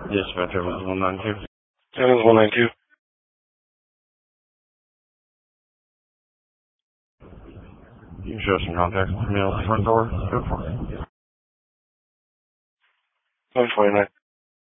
Dispatch, Evans 192. Evans 192. You can show some contact with me on the front door. Go for it. 129.